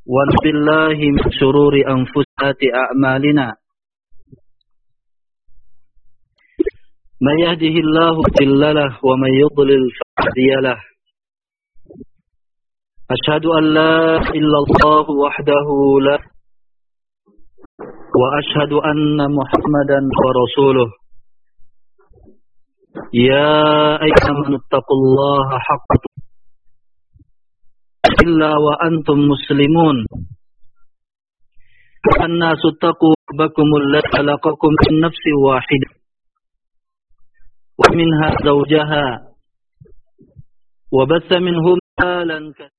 ونعوذ بالله من شرور أنفسنا أعمالنا من يهده الله فلا مضل له ومن يضلل فلا هادي له أشهد أن لا إله إلا الله وحده لا وأشهد أن محمدا ورسوله يا أيها الناس اتقوا الله حق إلا وأنتم مسلمون الناس اتقوا ربكم الذي خلقكم من نفس واحدة ومنها زوجها وبث منهما رجالا كثيرا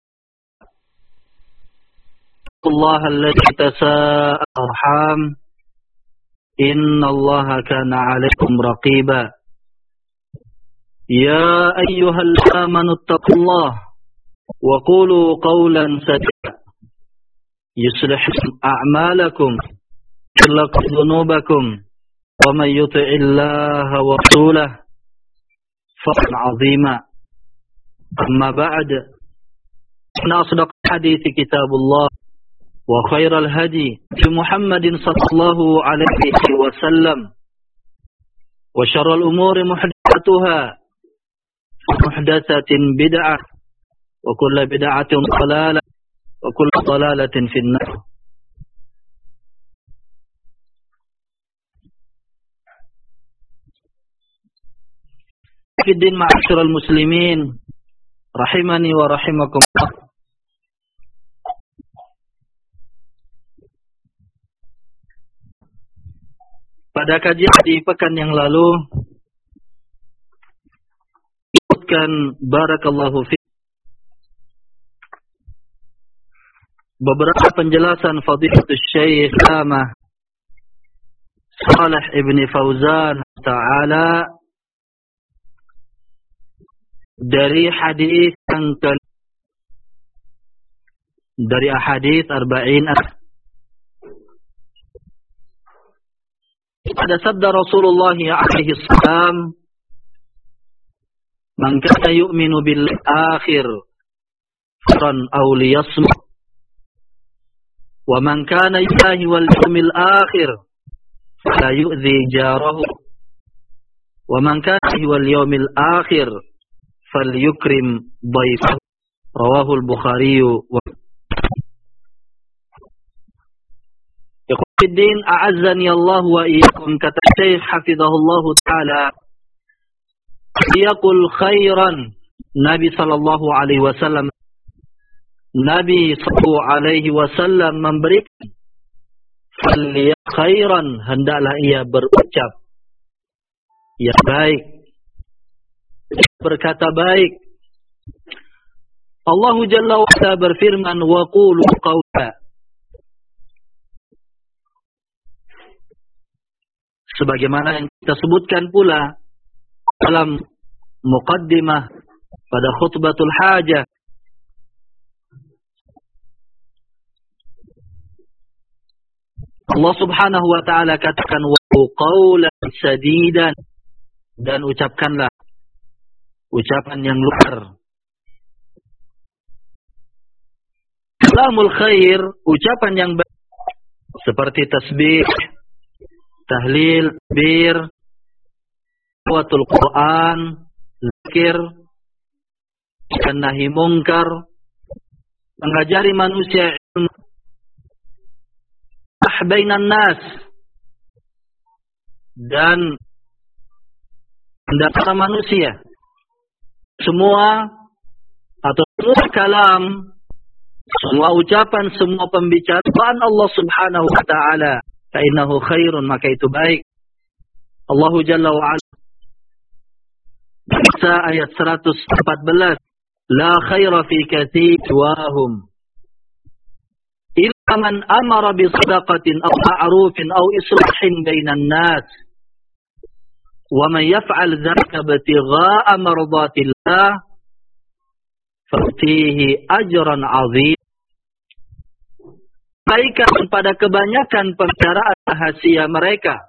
الله الذي تساءل الأرحام إن الله كان عليكم رقيبا يا أيها الذين آمنوا اتقوا الله وقولوا قولا سديدا يصلح أعمالكم ويغفر لكم ذنوبكم ومن يطع الله ورسوله فوزا عظيما أما بعد فإن أصدق الحديث كتاب الله وخير الهدي في محمد صلى الله عليه وسلم وشر الأمور محدثاتها محدثة بدعة وكل بدعة ضلالة وكل ضلالة في النار. Fiddin ma'asyiral muslimin rahimani wa rahimakumullah. Pada kajian di pekan yang lalu disebutkan barakallahu fi beberapa penjelasan Fadilatul Syekh Allamah Shalih Ibn Fauzan Ta'ala dari hadis yang dari ahadits arba'in. Ada sabda Rasulullah alaihi salam, "Man kana yu'minu bil akhir faran aw liyasmut wa man kana yu'minu wal yawmil akhir fala yu'dhi jarahu wa man kana wal yawmil akhir falyukrim dhayfahu." Rawahu al-Bukhari wa Fiddin a'azzani Allah wa iyyakum, kata Syekh hafizahullah taala, yaqul khairan, Nabi sallallahu alaihi wasallam memberikan falya khairan, hendaklah ia berucap yang baik, berkata baik. Allah Jalla wa Ala berfirman, wa qulu qawla, sebagaimana yang kita sebutkan pula dalam muqaddimah pada khutbatul hajah. Allah Subhanahu wa taala katakan wa qawlan sadidan, dan ucapkanlah ucapan yang luar. Kalamul khair, ucapan yang baik seperti tasbih, tahlil, bir, tilawatul Quran, zikir, dan nahi mungkar, mengajari manusia ilmu, bainan nas, dan antara manusia. Semua atau semua kalam, semua ucapan, semua pembicaraan Allah Subhanahu wa taala, fa'innahu khairun, maka itu baik. Allah Jalla wa Ala Nisa ayat 114, la khaira fi katsir wahum illa man amara bi sadaqatin aw ma'rufin aw islahin bainan nas wa man yaf'al dzalika ibtigha'a mardatillah fa'tihi ajran 'azim. Kebaikan pada kebanyakan pembicaraan rahasia mereka,